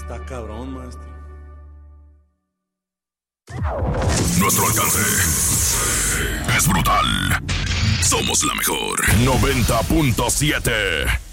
Está cabrón, maestro. Nuestro alcance es brutal. Somos la mejor. 90.7